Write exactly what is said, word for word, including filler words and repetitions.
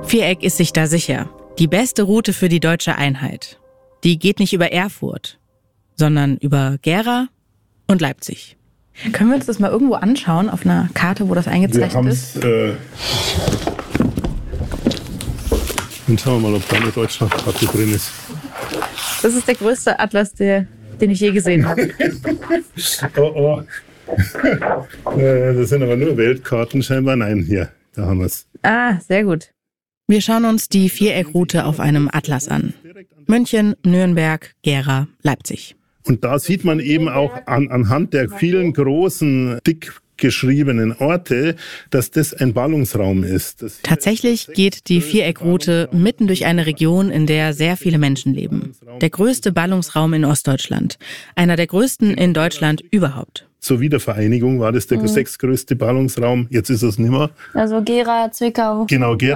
Viereck ist sich da sicher. Die beste Route für die deutsche Einheit. Die geht nicht über Erfurt, sondern über Gera und Leipzig. Können wir uns das mal irgendwo anschauen, auf einer Karte, wo das eingezeichnet wir ist? Äh Dann schauen wir mal, ob da eine Deutschlandkarte drin ist. Das ist der größte Atlas, der, den ich je gesehen habe. oh, oh. Das sind aber nur Weltkarten scheinbar. Nein, hier, da haben wir es. Ah, sehr gut. Wir schauen uns die Viereckroute auf einem Atlas an. München, Nürnberg, Gera, Leipzig. Und da sieht man eben auch an, anhand der vielen großen, dick geschriebenen Orte, dass das ein Ballungsraum ist. Tatsächlich geht die Viereckroute mitten durch eine Region, in der sehr viele Menschen leben. Der größte Ballungsraum in Ostdeutschland. Einer der größten in Deutschland überhaupt. Zur Wiedervereinigung war das der mhm. sechstgrößte Ballungsraum. Jetzt ist es nicht mehr. Also Gera, Zwickau. Genau, Gera.